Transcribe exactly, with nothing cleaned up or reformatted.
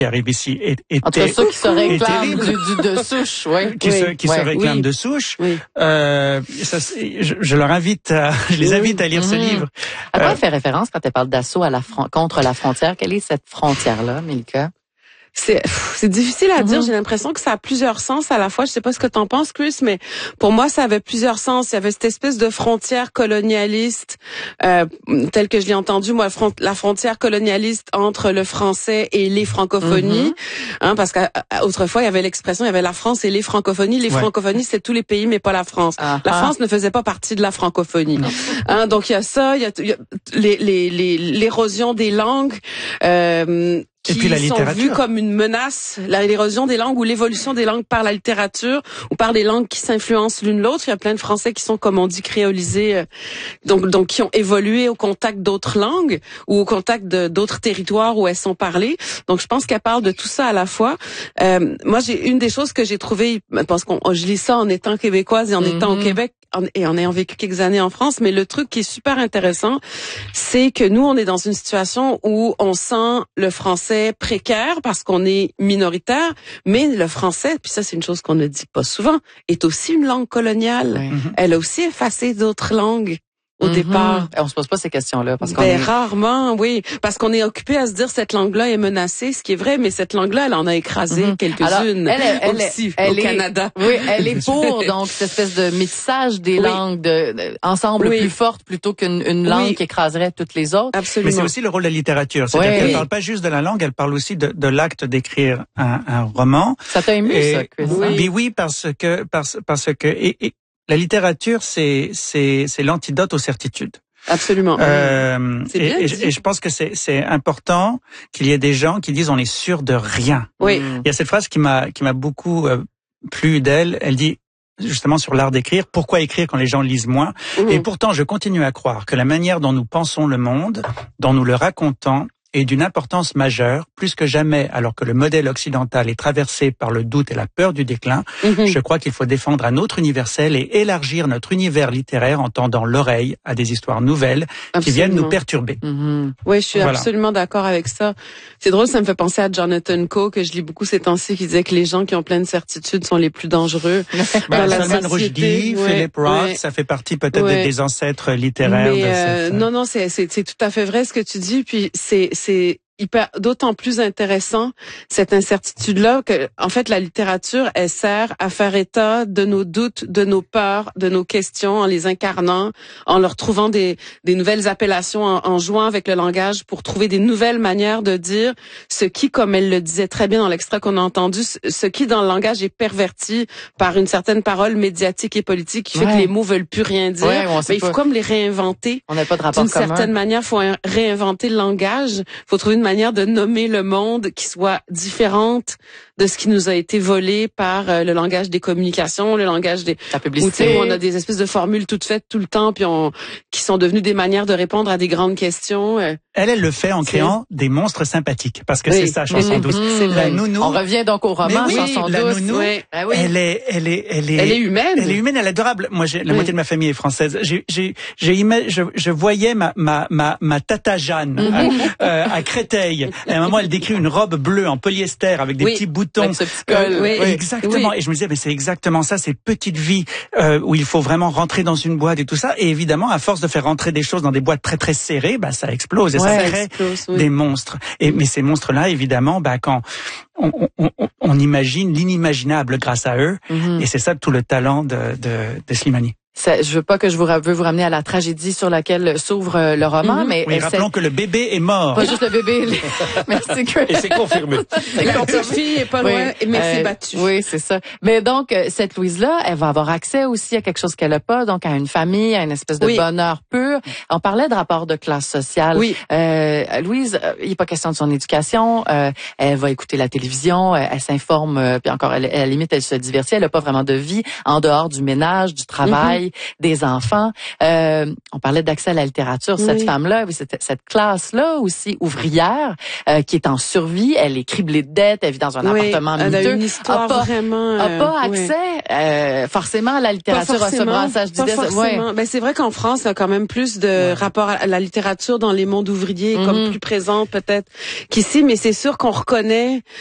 qui arrivent ici est, est, en tout cas, ceux qui se réclament du, du, de souche, oui. Qui, oui, se, qui oui, se réclament oui. de souche. Oui. Euh, ça, je, je leur invite à, je les invite oui. à lire mmh. ce livre. À quoi euh, elle fait référence quand elle parle d'assaut à la fron- contre la frontière? Quelle est cette frontière-là, Milka? C'est c'est difficile à dire. Mm-hmm. J'ai l'impression que ça a plusieurs sens à la fois. Je sais pas ce que t'en penses, Chris, mais pour moi, ça avait plusieurs sens. Il y avait cette espèce de frontière colonialiste, euh, telle que je l'ai entendue, moi, front, la frontière colonialiste entre le français et les francophonies. Mm-hmm. Hein, parce qu'autrefois, il y avait l'expression, il y avait la France et les francophonies. Les ouais. francophonies, c'est tous les pays, mais pas la France. Uh-huh. La France ne faisait pas partie de la francophonie. Hein, donc, il y a ça, il y a, il y a les, les, les, l'érosion des langues, euh, qui et puis la sont vus comme une menace, l'érosion des langues ou l'évolution des langues par la littérature ou par des langues qui s'influencent l'une l'autre. Il y a plein de Français qui sont, comme on dit, créolisés, donc donc qui ont évolué au contact d'autres langues ou au contact de, d'autres territoires où elles sont parlées. Donc je pense qu'elle parle de tout ça à la fois. Euh, moi, j'ai une des choses que j'ai trouvées, parce qu'on je lis ça en étant québécoise et en mm-hmm. étant au Québec en, et en ayant vécu quelques années en France, mais le truc qui est super intéressant, c'est que nous, on est dans une situation où on sent le français précaire parce qu'on est minoritaire, mais le français, puis ça c'est une chose qu'on ne dit pas souvent, est aussi une langue coloniale. Oui. Elle a aussi effacé d'autres langues au mm-hmm. départ. Et on se pose pas ces questions-là parce qu'on ben, est... rarement, oui, parce qu'on est occupé à se dire cette langue-là est menacée, ce qui est vrai, mais cette langue-là, elle en a écrasé mm-hmm. quelques-unes. Alors, elle, elle, aussi elle, au elle Canada. Est, oui, elle est pour donc cette espèce de métissage des oui. langues de, de ensemble oui. plus forte plutôt qu'une une langue oui. qui écraserait toutes les autres. Absolument. Mais c'est aussi le rôle de la littérature, c'est-à-dire oui. qu'elle parle pas juste de la langue, elle parle aussi de, de l'acte d'écrire un, un roman. Ça t'a ému et, ça, Chris? Oui, mais oui, parce que parce parce que et, et, la littérature c'est c'est c'est l'antidote aux certitudes. Absolument. Euh, et, et, et je pense que c'est, c'est important qu'il y ait des gens qui disent on est sûr de rien. Oui. Il y a cette phrase qui m'a qui m'a beaucoup euh, plu d'elle. Elle dit justement sur l'art d'écrire. Pourquoi écrire quand les gens lisent moins? Mmh. Et pourtant, je continue à croire que la manière dont nous pensons le monde, dont nous le racontons, est d'une importance majeure, plus que jamais, alors que le modèle occidental est traversé par le doute et la peur du déclin. Mmh. Je crois qu'il faut défendre un autre universel et élargir notre univers littéraire en tendant l'oreille à des histoires nouvelles absolument. Qui viennent nous perturber. Mmh. Oui, je suis voilà. absolument d'accord avec ça. C'est drôle, ça me fait penser à Jonathan Coe, que je lis beaucoup ces temps-ci, qui disait que les gens qui ont plein de certitudes sont les plus dangereux. Ben, Salman Rushdie, ouais, Philip Roth, ouais. ça fait partie peut-être ouais. des ancêtres littéraires. Mais de euh, cette... Non, non, c'est, c'est, c'est tout à fait vrai ce que tu dis, puis c'est... c'est hyper, d'autant plus intéressant, cette incertitude-là, que, en fait, la littérature, elle sert à faire état de nos doutes, de nos peurs, de nos questions, en les incarnant, en leur trouvant des, des nouvelles appellations, en, en jouant avec le langage pour trouver des nouvelles manières de dire ce qui, comme elle le disait très bien dans l'extrait qu'on a entendu, ce qui, dans le langage, est perverti par une certaine parole médiatique et politique qui fait ouais. que les mots veulent plus rien dire. Ouais, mais il faut pas. Comme les réinventer. On n'a pas de rapport d'une commun. certaine manière, il faut réinventer le langage. Il faut trouver une manière de nommer le monde qui soit différente de ce qui nous a été volé par euh, le langage des communications, le langage des la publicité. Où, où on a des espèces de formules toutes faites tout le temps, puis on qui sont devenues des manières de répondre à des grandes questions. Euh. Elle, elle le fait en créant des monstres sympathiques, parce que oui. c'est ça, chanson douce. Mmh, c'est la nounou. On revient donc au roman, oui, chanson la douce. Nounou, ouais. ah oui. Elle est, elle est, elle est, elle est humaine. Elle est humaine, elle est adorable. Moi, j'ai, la oui. moitié de ma famille est française. J'ai, j'ai, j'ai ima- je, je voyais ma, ma, ma, ma tata Jeanne mmh. à, euh, à Créteil. Et à un moment, elle décrit une robe bleue en polyester avec des oui. petits boutons. Avec ce petit col. Euh, oui. Exactement. Oui. Et je me disais, mais c'est exactement ça, ces petites vies euh, où il faut vraiment rentrer dans une boîte et tout ça. Et évidemment, à force de faire rentrer des choses dans des boîtes très très serrées, bah ça explose et ouais, ça crée explose, oui. des monstres. Et mais ces monstres-là, évidemment, bah quand on, on, on, on imagine l'inimaginable grâce à eux, mm-hmm. et c'est ça tout le talent de, de, de Slimani. Ça, je veux pas que je vous veux vous ramener à la tragédie sur laquelle s'ouvre le roman, mm-hmm. mais oui, rappelons que le bébé est mort. Pas juste le bébé. Les... Merci que. Et c'est confirmé. La petite fille est pas loin, oui, mais euh, c'est battue. Oui, c'est ça. Mais donc cette Louise-là, elle va avoir accès aussi à quelque chose qu'elle a pas, donc à une famille, à une espèce de oui. bonheur pur. On parlait de rapport de classe sociale. Oui. Euh, Louise, il n'est pas question de son éducation. Euh, elle va écouter la télévision, elle, elle s'informe, puis encore, elle, à la limite, elle se divertit. Elle a pas vraiment de vie en dehors du ménage, du travail. Mm-hmm. travail, des enfants. Euh, on parlait d'accès à la littérature. Oui. Cette femme-là, cette, cette classe-là aussi ouvrière, euh, qui est en survie, elle est criblée de dettes, elle vit dans un oui, appartement elle miteux. a une histoire a pas, vraiment. a pas euh, accès oui. euh, forcément à la littérature, à ce brassage d'idées. Pas forcément. Ouais. Ben c'est vrai qu'en France, il y a quand même plus de ouais. rapport à la littérature dans les mondes ouvriers, mm-hmm. comme plus présent peut-être qu'ici, mais c'est sûr qu'on reconnaît